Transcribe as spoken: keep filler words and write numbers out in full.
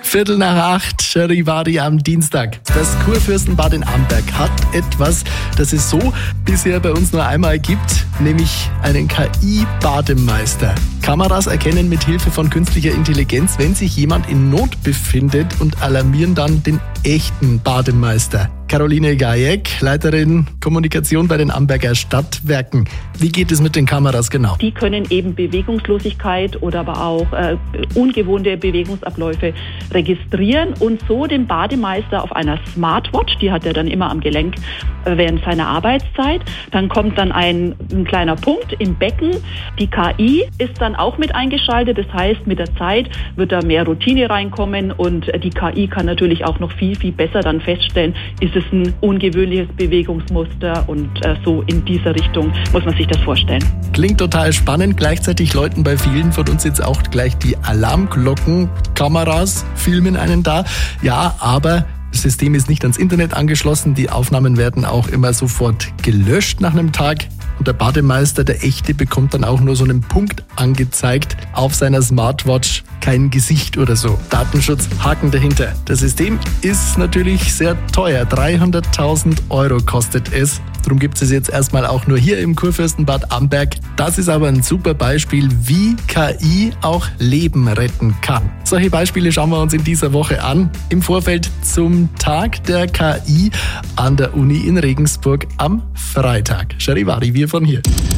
Viertel nach acht, Charivari am Dienstag. Das Kurfürstenbad in Amberg hat etwas, das es so bisher bei uns nur einmal gibt, nämlich einen K I-Bademeister. Kameras erkennen mit Hilfe von künstlicher Intelligenz, wenn sich jemand in Not befindet und alarmieren dann den echten Bademeister. Caroline Gajek, Leiterin Kommunikation bei den Amberger Stadtwerken. Wie geht es mit den Kameras genau? Die können eben Bewegungslosigkeit oder aber auch äh, ungewohnte Bewegungsabläufe registrieren und so den Bademeister auf einer Smartwatch, die hat er dann immer am Gelenk äh, während seiner Arbeitszeit. Dann kommt dann ein, ein kleiner Punkt im Becken. Die K I ist dann auch mit eingeschaltet. Das heißt, mit der Zeit wird da mehr Routine reinkommen und die K I kann natürlich auch noch viel, viel besser dann feststellen, ist es ein ungewöhnliches Bewegungsmuster und äh, so in dieser Richtung muss man sich das vorstellen. Klingt total spannend. Gleichzeitig läuten bei vielen von uns jetzt auch gleich die Alarmglocken. Kameras filmen einen da. Ja, aber das System ist nicht ans Internet angeschlossen. Die Aufnahmen werden auch immer sofort gelöscht nach einem Tag. Und der Bademeister, der echte, bekommt dann auch nur so einen Punkt angezeigt auf seiner Smartwatch. Kein Gesicht oder so. Datenschutz, Haken dahinter. Das System ist natürlich sehr teuer. dreihunderttausend Euro kostet es. Darum gibt es jetzt erstmal auch nur hier im Kurfürstenbad Amberg. Das ist aber ein super Beispiel, wie K I auch Leben retten kann. Solche Beispiele schauen wir uns in dieser Woche an. Im Vorfeld zum Tag der K I an der Uni in Regensburg am Freitag. Charivari, wir von hier.